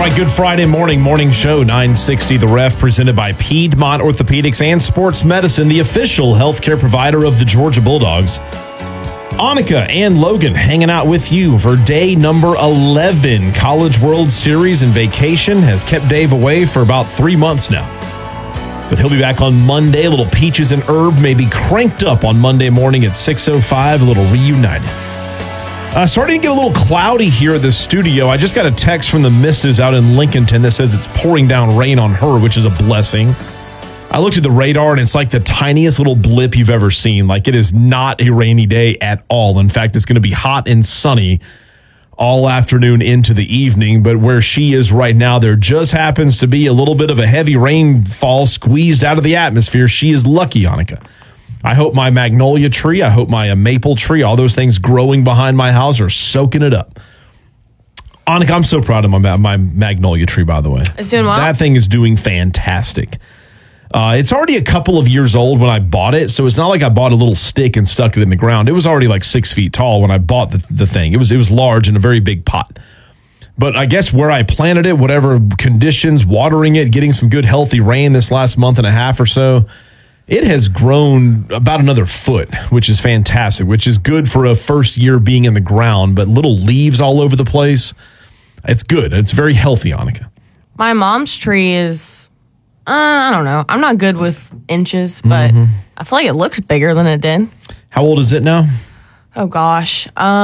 right, good Friday morning show, 960 The Ref, presented by Piedmont Orthopedics and Sports Medicine, the official healthcare provider of the Georgia Bulldogs. Annika and Logan hanging out with you for day number 11. College World Series and vacation has kept Dave away for about 3 months now. But he'll be back on Monday. A little Peaches and Herb may be cranked up on Monday morning at 6:05, a little reunited. Starting to get a little cloudy here at the studio. I just got a text from the missus out in Lincolnton that says it's pouring down rain on her, which is a blessing. I looked at the radar, and it's like the tiniest little blip you've ever seen. Like, it is not a rainy day at all. In fact, it's going to be hot and sunny all afternoon into the evening. But where she is right now, there just happens to be a little bit of a heavy rainfall squeezed out of the atmosphere. She is lucky, Annika. I hope my magnolia tree, I hope my maple tree, all those things growing behind my house are soaking it up. Annika, I'm so proud of my magnolia tree, by the way. It's doing well? That thing is doing fantastic. It's already a couple of years old when I bought it, so it's not like I bought a little stick and stuck it in the ground. It was already like 6 feet tall when I bought the thing. It was large in a very big pot. But I guess where I planted it, whatever conditions, watering it, getting some good healthy rain this last month and a half or so, it has grown about another foot, which is fantastic, which is good for a first year being in the ground, but little leaves all over the place. It's good. It's very healthy, Annika. My mom's tree is, I don't know. I'm not good with inches, but I feel like it looks bigger than it did. How old is it now? Oh, gosh.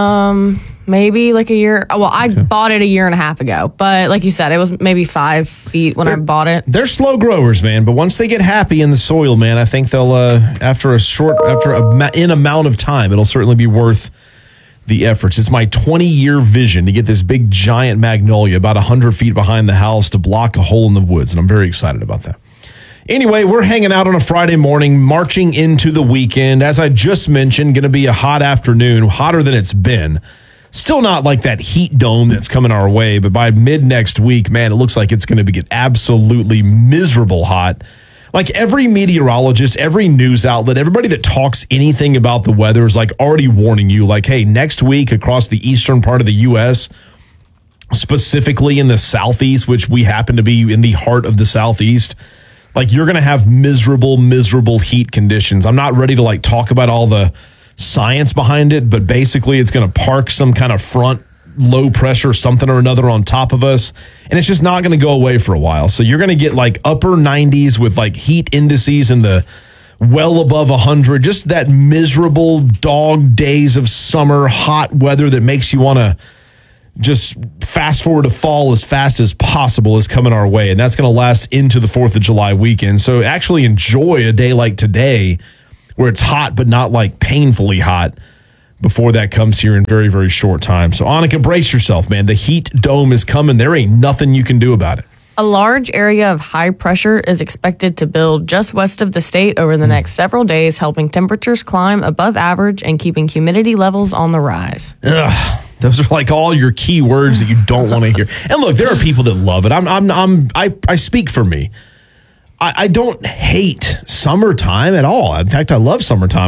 Maybe like a year. Well, I bought it a year and a half ago. But like you said, it was maybe 5 feet when I bought it. They're slow growers, man. But once they get happy in the soil, man, I think they'll, after an amount of time, it'll certainly be worth the efforts. It's my 20-year vision to get this big, giant magnolia about 100 feet behind the house to block a hole in the woods. And I'm very excited about that. Anyway, we're hanging out on a Friday morning, marching into the weekend. As I just mentioned, going to be a hot afternoon, hotter than it's been. Still not like that heat dome that's coming our way, but by mid next week, man, it looks like it's going to get absolutely miserable hot. Like every meteorologist, every news outlet, everybody that talks anything about the weather is like already warning you, like, hey, next week across the eastern part of the U.S., specifically in the southeast, which we happen to be in the heart of the southeast, like you're going to have miserable heat conditions. I'm not ready to like talk about all the science behind it, but basically it's going to park some kind of front low pressure something or another on top of us, and it's just not going to go away for a while. So you're going to get like upper 90s with like heat indices in the well above 100, just that miserable dog days of summer hot weather that makes you want to just fast forward to fall as fast as possible is coming our way. And that's going to last into the 4th of July weekend. So actually enjoy a day like today where it's hot, but not like painfully hot before that comes here in very, very short time. So Annika, brace yourself, man. The heat dome is coming. There ain't nothing you can do about it. A large area of high pressure is expected to build just west of the state over the next several days, helping temperatures climb above average and keeping humidity levels on the rise. Ugh. Those are like all your key words that you don't want to hear. And look, there are people that love it. I speak for me. I don't hate summertime at all. In fact, I love summertime.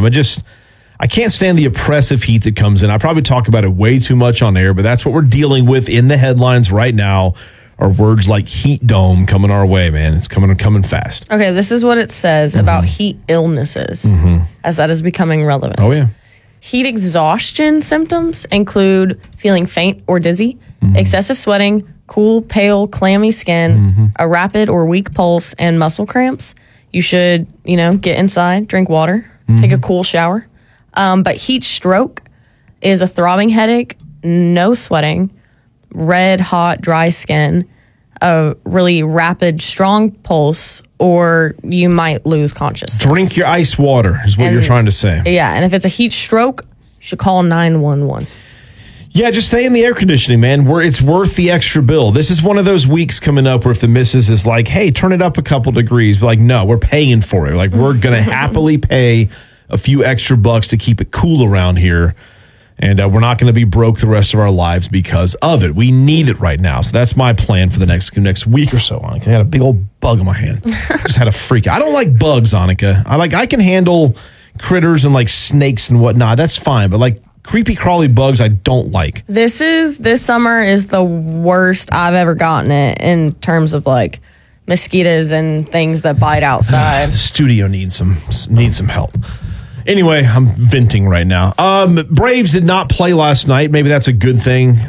I can't stand the oppressive heat that comes in. I probably talk about it way too much on air, but that's what we're dealing with in the headlines right now are words like heat dome coming our way, man. It's coming fast. Okay, this is what it says about heat illnesses as that is becoming relevant. Oh, yeah. Heat exhaustion symptoms include feeling faint or dizzy, excessive sweating, cool, pale, clammy skin, a rapid or weak pulse, and muscle cramps. You should, get inside, drink water, take a cool shower. But heat stroke is a throbbing headache, no sweating, red, hot, dry skin, a really rapid, strong pulse, or you might lose consciousness. Drink your ice water is what you're trying to say. Yeah, and if it's a heat stroke, you should call 911. Yeah, just stay in the air conditioning, man. It's worth the extra bill. This is one of those weeks coming up where if the missus is like, hey, turn it up a couple degrees, but like, no, we're paying for it. Like, we're going to happily pay a few extra bucks to keep it cool around here. And we're not going to be broke the rest of our lives because of it. We need it right now. So that's my plan for the next week or so. I had a big old bug in my hand. Just had a freak out. I don't like bugs, Annika. I can handle critters and like snakes and whatnot. That's fine. But like creepy crawly bugs I don't like. This summer is the worst I've ever gotten it in terms of like mosquitoes and things that bite outside. The studio needs some help. Anyway, I'm venting right now. Braves did not play last night. Maybe that's a good thing.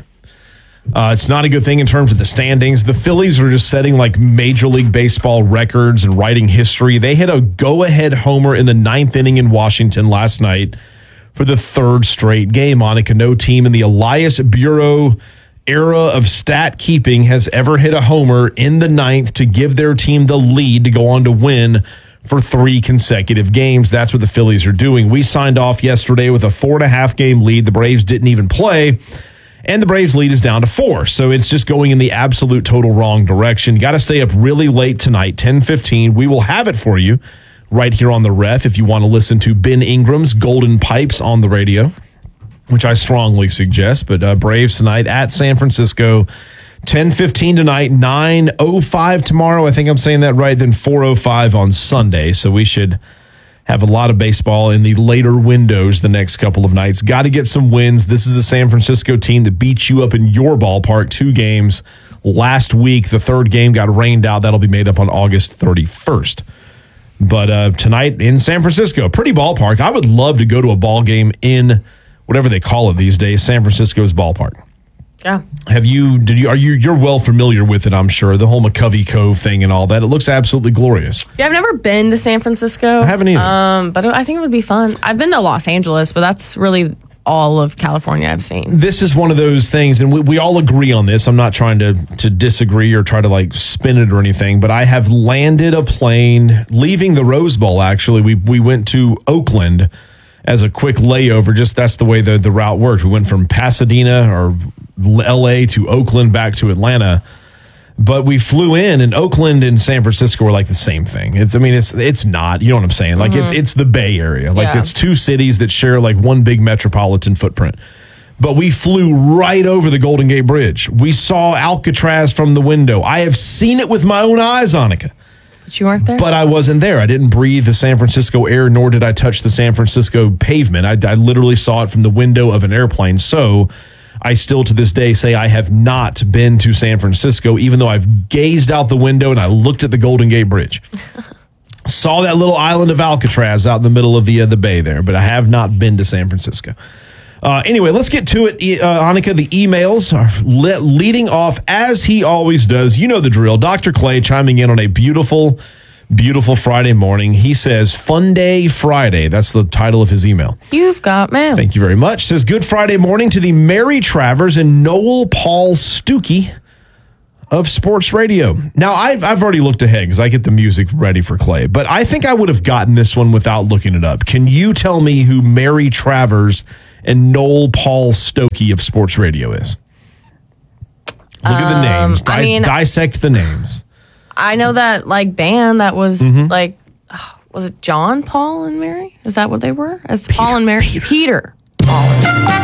It's not a good thing in terms of the standings. The Phillies are just setting like Major League Baseball records and writing history. They hit a go-ahead homer in the 9th inning in Washington last night for the 3rd straight game. Monica, no team in the Elias Bureau era of stat keeping has ever hit a homer in the 9th to give their team the lead to go on to win for 3 consecutive games. That's what the Phillies are doing. We signed off yesterday with a 4.5 game lead. The Braves didn't even play, and the Braves lead is down to 4. So it's just going in the absolute total wrong direction. Got to stay up really late tonight, 10:15. We will have it for you right here on the Ref if you want to listen to Ben Ingram's Golden Pipes on the radio, which I strongly suggest. But Braves tonight at San Francisco, 10:15 tonight, 9:05 tomorrow. I think I'm saying that right. Then 4:05 on Sunday. So we should have a lot of baseball in the later windows the next couple of nights. Got to get some wins. This is a San Francisco team that beat you up in your ballpark 2 games last week. The 3rd game got rained out. That'll be made up on August 31st. But tonight in San Francisco, pretty ballpark. I would love to go to a ball game in whatever they call it these days, San Francisco's ballpark. Yeah. You're well familiar with it, I'm sure, the whole McCovey Cove thing and all that. It looks absolutely glorious. Yeah, I've never been to San Francisco. I haven't either. But I think it would be fun. I've been to Los Angeles, but that's really all of California I've seen. This is one of those things, and we all agree on this. I'm not trying to disagree or try to like spin it or anything, but I have landed a plane leaving the Rose Bowl, actually. We went to Oakland as a quick layover. Just that's the way the route worked. We went from Pasadena or LA to Oakland back to Atlanta. But we flew in, and Oakland and San Francisco were like the same thing. It's not, you know what I'm saying? Like it's the Bay Area. Like it's 2 cities that share like one big metropolitan footprint. But we flew right over the Golden Gate Bridge. We saw Alcatraz from the window. I have seen it with my own eyes, Annika. But you weren't there? But I wasn't there. I didn't breathe the San Francisco air, nor did I touch the San Francisco pavement. I literally saw it from the window of an airplane. So I still to this day say I have not been to San Francisco, even though I've gazed out the window and I looked at the Golden Gate Bridge. Saw that little island of Alcatraz out in the middle of the bay there, but I have not been to San Francisco. Anyway, let's get to it. Annika, the emails are leading off as he always does. You know the drill. Dr. Clay chiming in on a beautiful Friday morning. He says, Fun Day Friday. That's the title of his email. You've got mail. Thank you very much. Says, good Friday morning to the Mary Travers and Noel Paul Stuckey of Sports Radio. Now, I've already looked ahead because I get the music ready for Clay, but I think I would have gotten this one without looking it up. Can you tell me who Mary Travers and Noel Paul Stuckey of Sports Radio is? Look at the names. Dissect the names. I know that like band that was was it John, Paul, and Mary? Is that what they were? It's Paul and Mary. Peter. Paul and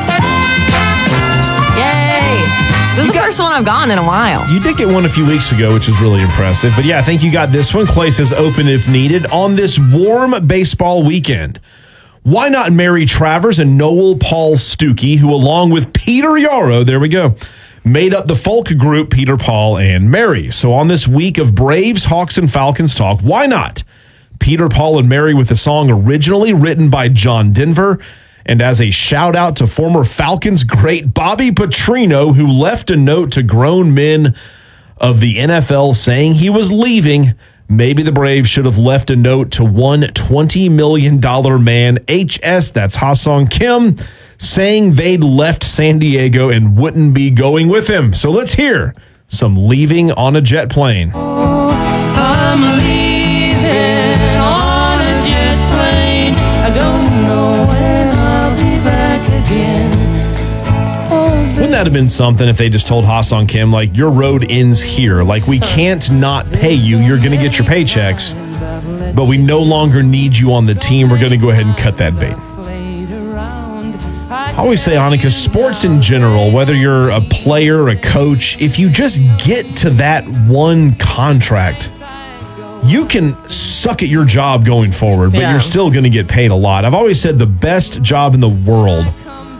Mary. Yay! This is the first one I've gotten in a while. You did get one a few weeks ago, which was really impressive. But yeah, I think you got this one. Clay says open if needed on this warm baseball weekend. Why not Mary Travers and Noel Paul Stuckey, who along with Peter Yarrow, there we go, made up the folk group Peter, Paul, and Mary. So on this week of Braves, Hawks, and Falcons talk, why not Peter, Paul, and Mary with a song originally written by John Denver, and as a shout out to former Falcons great Bobby Petrino, who left a note to grown men of the NFL saying he was leaving. Maybe the Braves should have left a note to one $20 million man, HS, that's Ha-Sung Kim, saying they'd left San Diego and wouldn't be going with him. So let's hear some Leaving on a Jet Plane. I'm leaving on a jet plane. I don't know when I'll be back again. Wouldn't that have been something if they just told Ha-Sung Kim, like, your road ends here. Like, we can't not pay you. You're going to get your paychecks, but we no longer need you on the team. We're going to go ahead and cut that bait. I always say, Annika, sports in general, whether you're a player, a coach, if you just get to that one contract, you can suck at your job going forward, but you're still going to get paid a lot. I've always said the best job in the world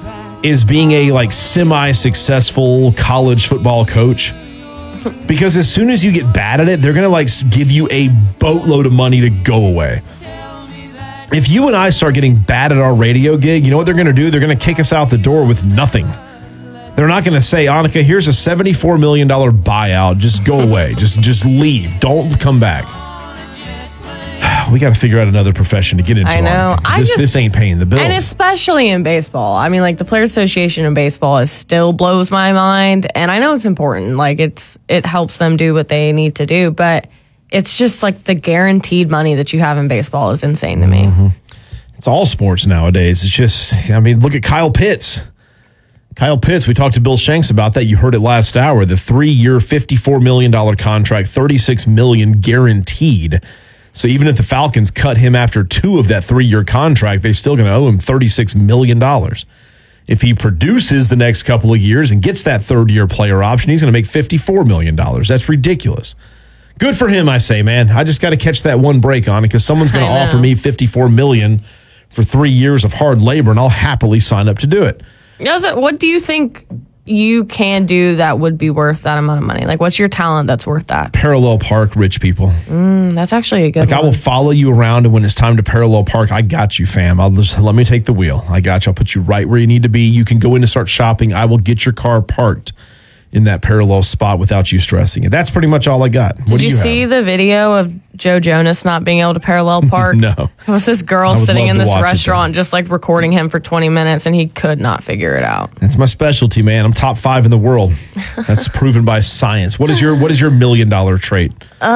is being a like semi-successful college football coach. Because as soon as you get bad at it, they're going to like give you a boatload of money to go away. If you and I start getting bad at our radio gig, you know what they're going to do? They're going to kick us out the door with nothing. They're not going to say, Annika, here's a $74 million buyout. Just go away. just leave. Don't come back. We got to figure out another profession to get into. I know. This ain't paying the bills. And especially in baseball. I mean, like the Players Association in baseball still blows my mind. And I know it's important. Like it helps them do what they need to do. But it's just like the guaranteed money that you have in baseball is insane to me. Mm-hmm. It's all sports nowadays. It's just, I mean, look at Kyle Pitts. Kyle Pitts, we talked to Bill Shanks about that. You heard it last hour. The 3-year, $54 million contract, $36 million guaranteed. So even if the Falcons cut him after 2 of that 3-year contract, they're still going to owe him $36 million. If he produces the next couple of years and gets that 3rd-year player option, he's going to make $54 million. That's ridiculous. Good for him, I say, man. I just got to catch that one break on it because someone's going to offer me $54 million for 3 years of hard labor, and I'll happily sign up to do it. What do you think you can do that would be worth that amount of money? Like, what's your talent that's worth that? Parallel park rich people. That's actually a good one. I will follow you around, and when it's time to parallel park, I got you, fam. Let me take the wheel. I got you. I'll put you right where you need to be. You can go in and start shopping. I will get your car parked in that parallel spot without you stressing it. That's pretty much all I got. Did you see the video of Joe Jonas not being able to parallel park? No. It was this girl sitting in this restaurant just like recording him for 20 minutes and he could not figure it out. That's my specialty, man. I'm top 5 in the world. That's proven by science. What is your $1 million trait?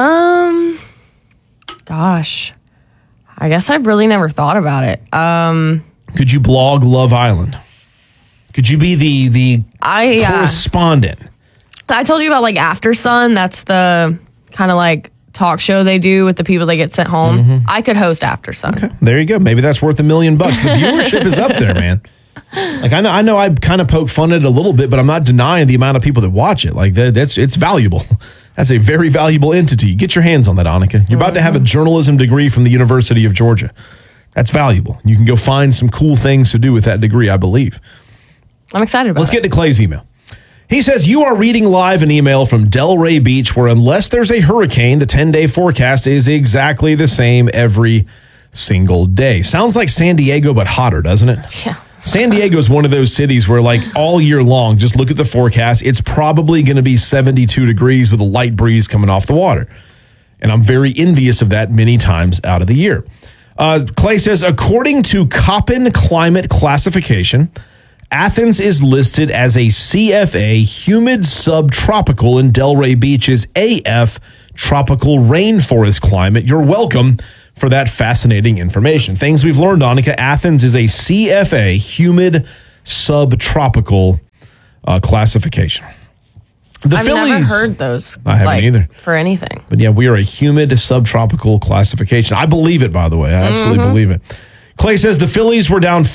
Gosh. I guess I've really never thought about it. Could you blog Love Island? Could you be the correspondent? I told you about like After Sun. That's the kind of like talk show they do with the people that get sent home. Mm-hmm. I could host After Sun. Okay, there you go. Maybe that's worth $1 million. The viewership is up there, man. Like I know I kind of poke fun at it a little bit, but I'm not denying the amount of people that watch it. Like it's valuable. That's a very valuable entity. Get your hands on that, Annika. You're about to have a journalism degree from the University of Georgia. That's valuable. You can go find some cool things to do with that degree, I believe. I'm excited about it. Let's get to Clay's email. He says, you are reading live an email from Delray Beach where unless there's a hurricane, the 10-day forecast is exactly the same every single day. Sounds like San Diego, but hotter, doesn't it? Yeah. San Diego is one of those cities where like all year long, just look at the forecast. It's probably going to be 72 degrees with a light breeze coming off the water. And I'm very envious of that many times out of the year. Clay says, according to Köppen Climate Classification, Athens is listed as a CFA humid subtropical and Delray Beach is AF tropical rainforest climate. You're welcome for that fascinating information. Things we've learned, Annika. Athens is a CFA humid subtropical classification. I've never heard those. I haven't either. For anything. But yeah, we are a humid subtropical classification. I believe it, by the way. I absolutely believe it. Clay says the Phillies were down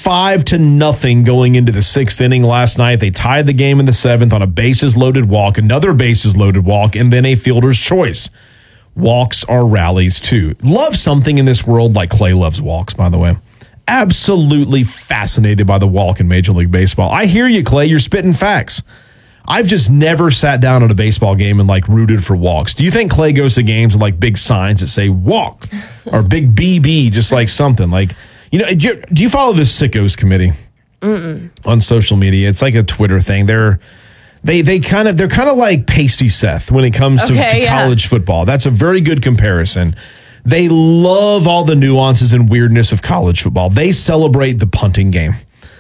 5-0 going into the 6th inning last night. They tied the game in the 7th on a bases-loaded walk, another bases-loaded walk, and then a fielder's choice. Walks are rallies, too. Love something in this world like Clay loves walks, by the way. Absolutely fascinated by the walk in Major League Baseball. I hear you, Clay. You're spitting facts. I've just never sat down at a baseball game and like rooted for walks. Do you think Clay goes to games with like big signs that say walk or big BB, just like something like... You know, do you follow the Sickos Committee on social media? It's like a Twitter thing. They're kind of like Pasty Seth when it comes to college football. That's a very good comparison. They love all the nuances and weirdness of college football. They celebrate the punting game.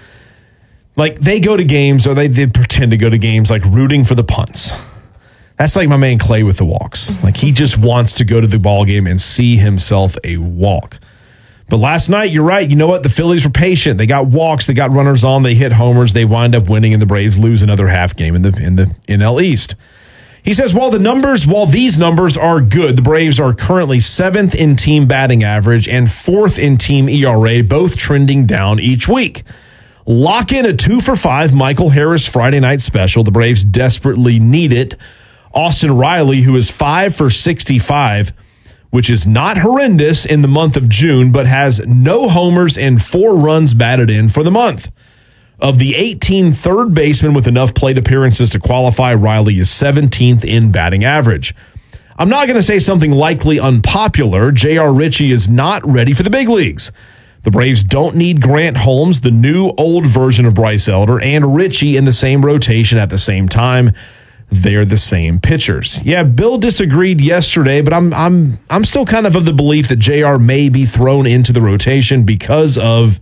Like they go to games or they pretend to go to games like rooting for the punts. That's like my man Clay with the walks. Like he just wants to go to the ball game and see himself a walk. But last night, you're right. You know what? The Phillies were patient. They got walks. They got runners on. They hit homers. They wind up winning, and the Braves lose another half game in the NL East. He says, while these numbers are good, the Braves are currently 7th in team batting average and 4th in team ERA, both trending down each week. Lock in a 2-for-5 Michael Harris Friday night special. The Braves desperately need it. Austin Riley, who is 5 for 65, which is not horrendous in the month of June, but has no homers and 4 runs batted in for the month. Of the 18 third basemen with enough plate appearances to qualify, Riley is 17th in batting average. I'm not going to say something likely unpopular. J.R. Ritchie is not ready for the big leagues. The Braves don't need Grant Holmes, the new old version of Bryce Elder, and Ritchie in the same rotation at the same time. They're the same pitchers. Yeah, Bill disagreed yesterday, but I'm still kind of the belief that JR may be thrown into the rotation because of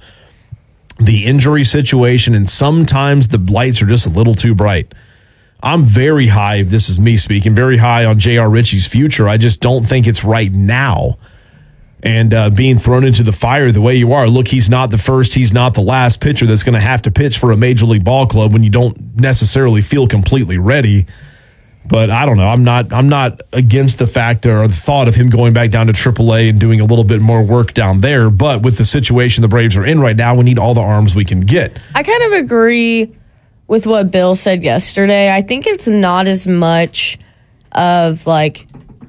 the injury situation, and sometimes the lights are just a little too bright. I'm very high, this is me speaking, very high on J.R. Ritchie's future. I just don't think it's right now. And being thrown into the fire the way you are, look, he's not the first, he's not the last pitcher that's going to have to pitch for a major league ball club when you don't necessarily feel completely ready. But I don't know. I'm not against the fact or the thought of him going back down to AAA and doing a little bit more work down there. But with the situation the Braves are in right now, we need all the arms we can get. I kind of agree with what Bill said yesterday. I think it's not as much of like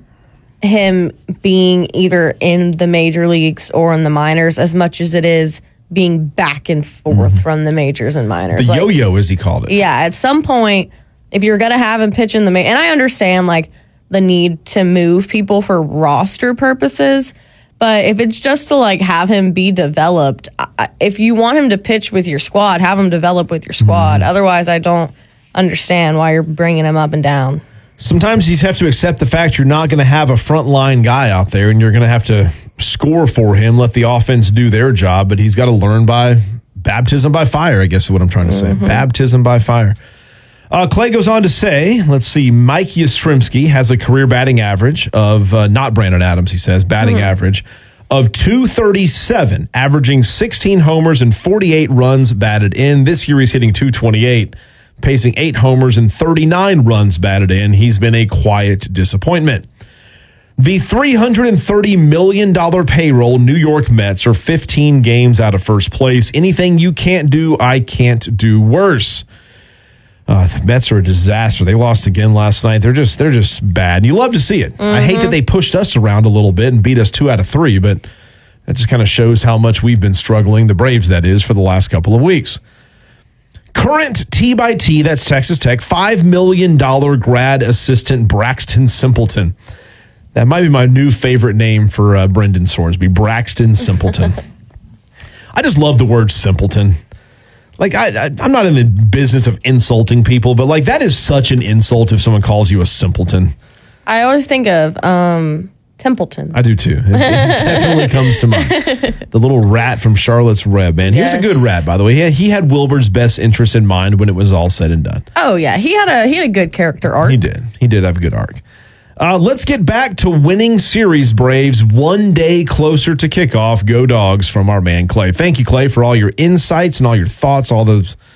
him being either in the major leagues or in the minors as much as it is being back and forth from the majors and minors. The yo-yo, as he called it. Yeah, at some point, if you're going to have him pitch in the and I understand like the need to move people for roster purposes, but if it's just to like have him be developed, if you want him to pitch with your squad, have him develop with your squad. Otherwise, I don't understand why you're bringing him up and down. Sometimes you have to accept the fact you're not going to have a frontline guy out there, and you're going to have to score for him, let the offense do their job, but he's got to learn by baptism by fire, I guess is what I'm trying to say. Baptism by fire. Clay goes on to say, let's see, Mike Yastrzemski has a career batting average of, not Brandon Adams, he says, batting average of .237, averaging 16 homers and 48 runs batted in. This year he's hitting .228, pacing 8 homers and 39 runs batted in. He's been a quiet disappointment. The $330 million payroll New York Mets are 15 games out of first place. Anything you can't do, I can't do worse. The Mets are a disaster. They lost again last night. They're just bad. You love to see it. I hate that they pushed us around a little bit and beat us 2 out of 3, but that just kind of shows how much we've been struggling, the Braves that is, for the last couple of weeks. Current T by T, that's Texas Tech, $5 million grad assistant Braxton Simpleton. That might be my new favorite name for Brendan Sorsby, Braxton Simpleton. I just love the word simpleton. Like, I'm not in the business of insulting people, but like that is such an insult if someone calls you a simpleton. I always think of Templeton. I do too. It definitely comes to mind. The little rat from Charlotte's Web, man. He was a good rat, by the way. He had Wilbur's best interest in mind when it was all said and done. Oh yeah, he had a good character arc. He did have a good arc. Let's get back to winning series, Braves. One day closer to kickoff. Go Dogs from our man Clay. Thank you, Clay, for all your insights and all your thoughts, all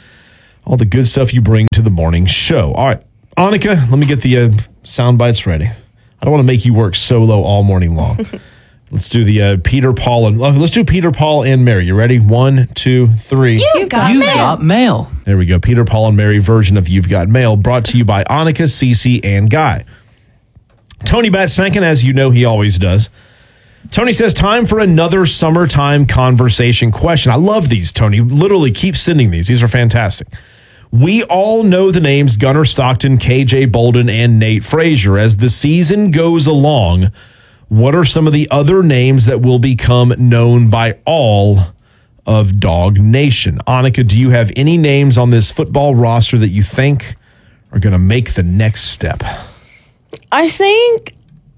the good stuff you bring to the morning show. All right, Annika, let me get the sound bites ready. I don't want to make you work solo all morning long. Let's do the Peter, Paul, and let's do Peter, Paul, and Mary. You ready? 1, 2, 3. You've got mail. There we go. Peter, Paul, and Mary version of You've Got Mail, brought to you by Annika, Cece, and Guy. Tony Batsankin, as you know he always does. Tony says, time for another summertime conversation question. I love these, Tony. Literally keep sending these. These are fantastic. We all know the names Gunnar Stockton, KJ Bolden, and Nate Frazier. As the season goes along, what are some of the other names that will become known by all of Dog Nation? Annika, do you have any names on this football roster that you think are going to make the next step? I think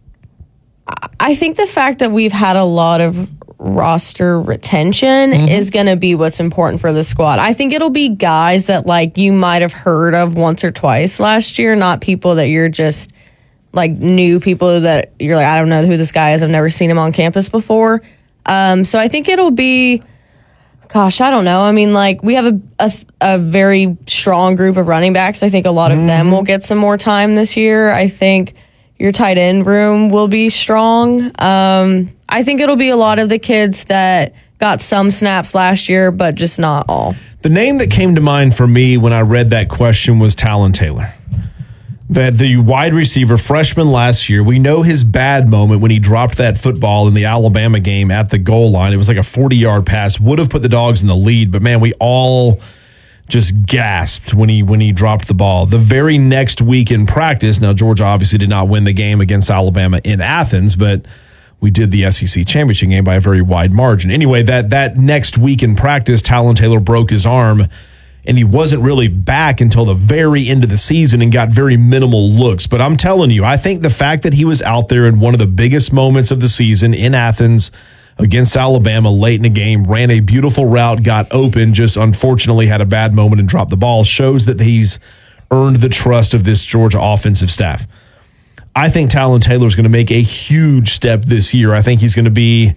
the fact that we've had a lot of roster retention is going to be what's important for the squad. I think it'll be guys that like you might have heard of once or twice last year, not people that you're just like new people that you're like, I don't know who this guy is. I've never seen him on campus before. So I think it'll be, gosh, I don't know. I mean, like we have a very strong group of running backs. I think a lot of them will get some more time this year. I think your tight end room will be strong. I think it'll be a lot of the kids that got some snaps last year, but just not all. The name that came to mind for me when I read that question was Talon Taylor. That the wide receiver, freshman last year, we know his bad moment when he dropped that football in the Alabama game at the goal line. It was like a 40-yard pass, would have put the Dogs in the lead, but man, we all just gasped when he dropped the ball. The very next week in practice, now Georgia obviously did not win the game against Alabama in Athens, but we did the SEC championship game by a very wide margin. Anyway, that next week in practice, Talon Taylor broke his arm, and he wasn't really back until the very end of the season and got very minimal looks. But I'm telling you, I think the fact that he was out there in one of the biggest moments of the season in Athens against Alabama late in the game, ran a beautiful route, got open, just unfortunately had a bad moment and dropped the ball, shows that he's earned the trust of this Georgia offensive staff. I think Talon Taylor is going to make a huge step this year. I think he's going to be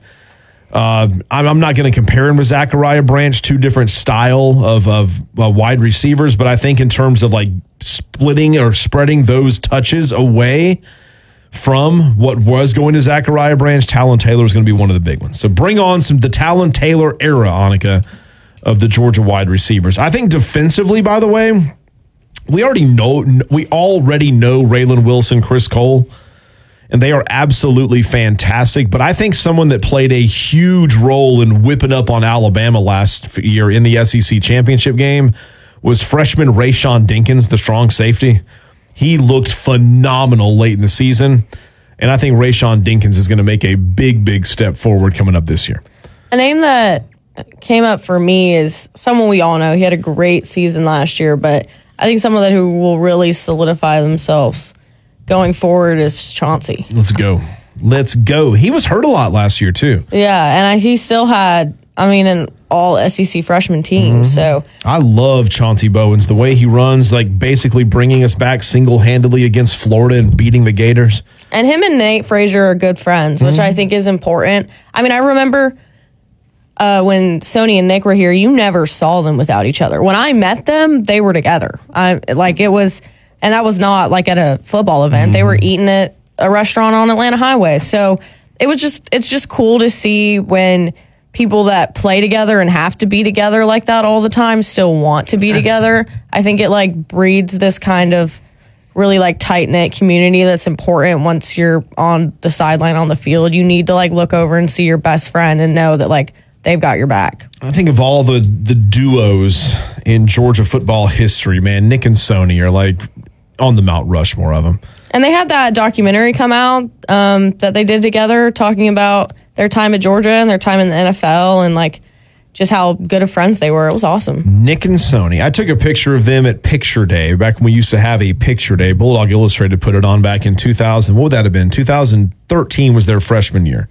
I'm not going to compare him to Zachariah Branch, two different style of wide receivers, but I think in terms of like splitting or spreading those touches away from what was going to Zachariah Branch, Talon Taylor is going to be one of the big ones. So bring on the Talon Taylor era, Annika, of the Georgia wide receivers. I think defensively, by the way, we already know Raylan Wilson, Chris Cole, and they are absolutely fantastic. But I think someone that played a huge role in whipping up on Alabama last year in the SEC championship game was freshman Rayshawn Dinkins, the strong safety. He looked phenomenal late in the season, and I think Rayshawn Dinkins is going to make a big, big step forward coming up this year. A name that came up for me is someone we all know. He had a great season last year, but I think someone that who will really solidify themselves going forward is Chauncey. Let's go. He was hurt a lot last year, too. Yeah, and he still had, an all SEC freshman team. So I love Chauncey Bowens, the way he runs, like basically bringing us back single-handedly against Florida and beating the Gators. And him and Nate Frazier are good friends, which I think is important. I remember when Sony and Nick were here, you never saw them without each other. When I met them, they were together. And that was not like at a football event. They were eating at a restaurant on Atlanta Highway. So it's just cool to see when people that play together and have to be together like that all the time still want to be together. I think it breeds this kind of really tight-knit community that's important. Once you're on the sideline on the field, you need to look over and see your best friend and know that they've got your back. I think of all the duos in Georgia football history, man, Nick and Sony are on the Mount Rushmore of them. And they had that documentary come out that they did together talking about their time at Georgia and their time in the NFL and just how good of friends they were. It was awesome. Nick and Sony. I took a picture of them at Picture Day, back when we used to have a Picture Day. Bulldog Illustrated put it on back in 2000. What would that have been? 2013 was their freshman year.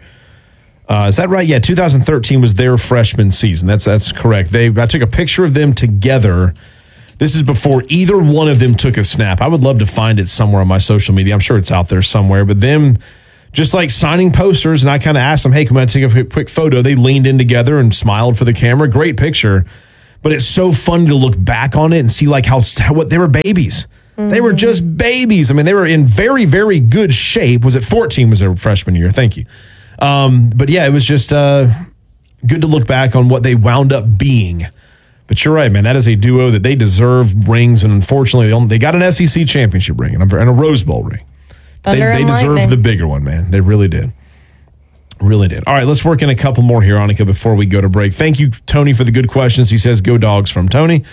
Is that right? Yeah, 2013 was their freshman season. That's correct. I took a picture of them together. This is before either one of them took a snap. I would love to find it somewhere on my social media. I'm sure it's out there somewhere. But them just signing posters, and I kind of asked them, hey, come on, take a quick photo. They leaned in together and smiled for the camera. Great picture. But it's so fun to look back on it and see how they were babies. They were just babies. They were in very, very good shape. Was it 14 was their freshman year? Thank you. But yeah, it was just good to look back on what they wound up being. But you're right, man. That is a duo that they deserve rings, and unfortunately, they got an SEC championship ring and a Rose Bowl ring. They deserve the bigger one, man. They really did. Really did. All right, let's work in a couple more here, Annika, before we go to break. Thank you, Tony, for the good questions. He says, go Dogs from Tony.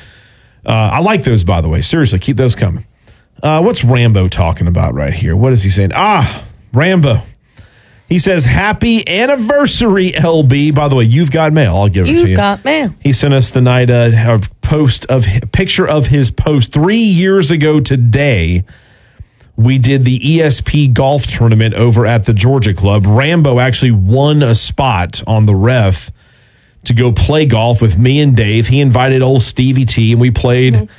I like those, by the way. Seriously, keep those coming. What's Rambo talking about right here? What is he saying? Rambo. He says, happy anniversary, LB. By the way, you've got mail. I'll give it to you. You've got mail. He sent us the night a picture of his post 3 years ago today. We did the ESP golf tournament over at the Georgia Club. Rambo actually won a spot on the ref to go play golf with me and Dave. He invited old Stevie T, and we played.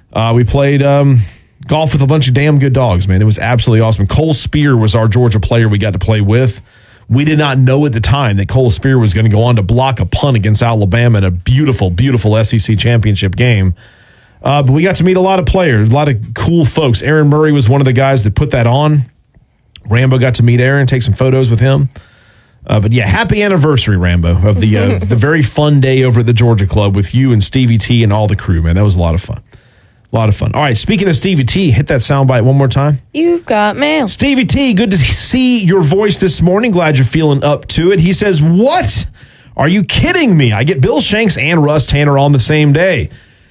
Golf with a bunch of damn good dogs, man. It was absolutely awesome. Cole Spear was our Georgia player we got to play with. We did not know at the time that Cole Spear was going to go on to block a punt against Alabama in a beautiful, beautiful SEC championship game. But we got to meet a lot of players, a lot of cool folks. Aaron Murray was one of the guys that put that on. Rambo got to meet Aaron, take some photos with him. But yeah, happy anniversary, Rambo, of the very fun day over at the Georgia Club with you and Stevie T and all the crew, man. That was a lot of fun. A lot of fun. All right, speaking of Stevie T, hit that soundbite one more time. You've got mail. Stevie T, good to see your voice this morning. Glad you're feeling up to it. He says, what? Are you kidding me? I get Bill Shanks and Russ Tanner on the same day.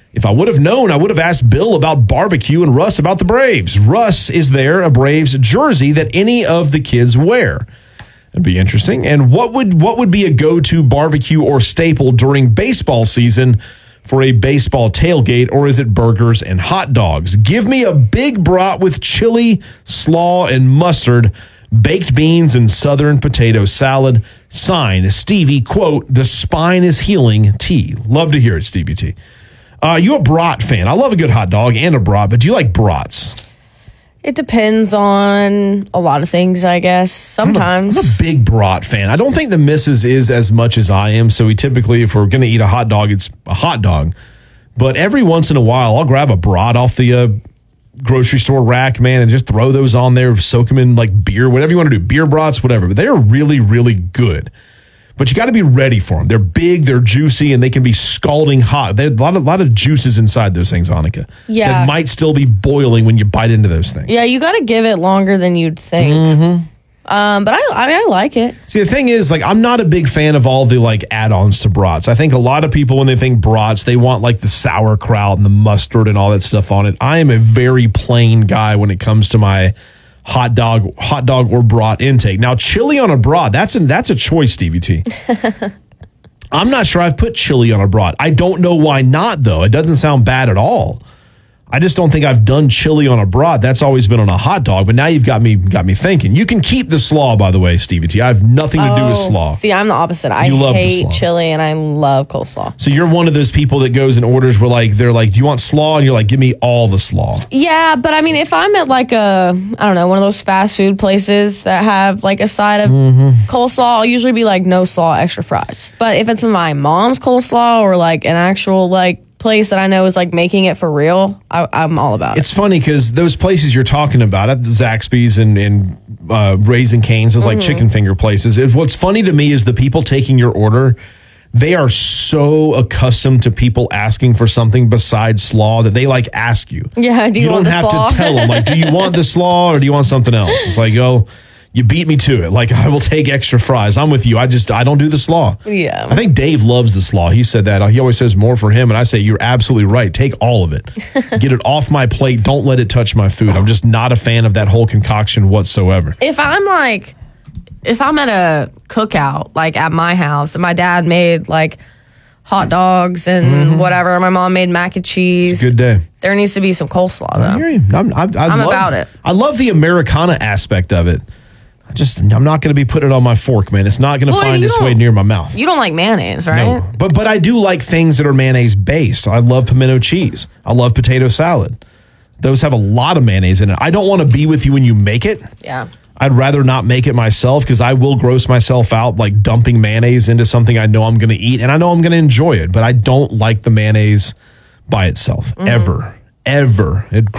If I would have known, I would have asked Bill about barbecue and Russ about the Braves. Russ, is there a Braves jersey that any of the kids wear? That'd be interesting. And what would be a go-to barbecue or staple during baseball season for a baseball tailgate, or is it burgers and hot dogs? Give me a big brat with chili, slaw, and mustard, baked beans, and southern potato salad. Signed, Stevie, quote, "The spine is healing, T." Love to hear it, Stevie T. You a brat fan? I love a good hot dog and a brat, but do you like brats? It depends on a lot of things, I guess. Sometimes. I'm a big brat fan. I don't think the missus is as much as I am, so we typically, if we're going to eat a hot dog, it's a hot dog. But every once in a while, I'll grab a brat off the grocery store rack, man, and just throw those on there, soak them in like beer, whatever you want to do, beer brats, whatever. But they are really, really good. But you got to be ready for them. They're big, they're juicy, and they can be scalding hot. There's a lot of juices inside those things, Annika. Yeah. That might still be boiling when you bite into those things. Yeah, you got to give it longer than you'd think. Mm-hmm. But I like it. See, the thing is, like, I'm not a big fan of all the like add-ons to brats. I think a lot of people, when they think brats, they want like the sauerkraut and the mustard and all that stuff on it. I am a very plain guy when it comes to my hot dog or brat intake. Now, chili on a brat, that's a choice, Stevie T. I'm not sure I've put chili on a brat. I don't know why not, though. It doesn't sound bad at all. I just don't think I've done chili on a brat. That's always been on a hot dog. But now you've got me thinking. You can keep the slaw, by the way, Stevie T. I have nothing to do with slaw. See, I'm the opposite. I love the hate slaw. chili and I love coleslaw. So you're one of those people that goes and orders where like they're like, do you want slaw? And you're like, give me all the slaw. Yeah, but I mean, if I'm at like I don't know, one of those fast food places that have like a side of coleslaw, I'll usually be like, no slaw, extra fries. But if it's my mom's coleslaw or like an actual like place that I know is like making it for real, I'm all about it. It's funny because those places you're talking about at the Zaxby's and Raising Cane's, those like chicken finger places. What's funny to me is the people taking your order, they are so accustomed to people asking for something besides slaw that they like ask you. Yeah, do you want don't the have slaw? to tell them like, do you want the slaw or do you want something else? It's like, oh, you beat me to it. Like, I will take extra fries. I'm with you. I don't do the slaw. Yeah. I think Dave loves the slaw. He said that. He always says more for him. And I say, you're absolutely right. Take all of it. Get it off my plate. Don't let it touch my food. I'm just not a fan of that whole concoction whatsoever. If I'm at a cookout, like at my house, and my dad made like hot dogs and whatever, my mom made mac and cheese. Good day. There needs to be some coleslaw, I though. hear you. I'm about it. I love the Americana aspect of it. I'm not going to be putting it on my fork, man. It's not going to find its way near my mouth. You don't like mayonnaise, right? No, but I do like things that are mayonnaise based. I love pimento cheese. I love potato salad. Those have a lot of mayonnaise in it. I don't want to be with you when you make it. Yeah. I'd rather not make it myself because I will gross myself out like dumping mayonnaise into something I know I'm going to eat, and I know I'm going to enjoy it, but I don't like the mayonnaise by itself ever. It